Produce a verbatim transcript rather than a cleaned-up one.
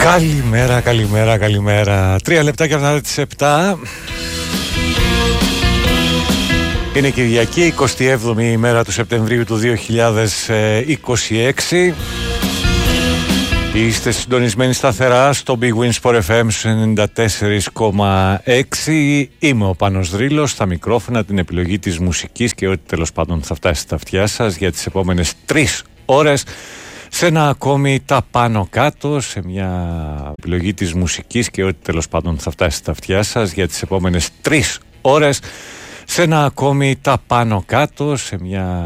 Καλημέρα, καλημέρα, καλημέρα. Τρία λεπτά και αυτά τις επτά. Είναι Κυριακή, εικοστή έβδομη ημέρα του Σεπτεμβρίου του δύο χιλιάδες είκοσι έξι. Είστε συντονισμένοι σταθερά στο Big Win Sport εφ εμ ενενήντα τέσσερα κόμμα έξι. Είμαι ο Πάνος Δρύλος, στα μικρόφωνα, την επιλογή της μουσικής και ό,τι τέλος πάντων θα φτάσει στα αυτιά σας για τις επόμενες τρεις ώρες. Σε ένα ακόμη τα πάνω κάτω, σε μια επιλογή της μουσικής και ό,τι τέλος πάντων θα φτάσει στα αυτιά σας για τις επόμενες τρεις ώρες. Σε ένα ακόμη τα πάνω κάτω, σε μια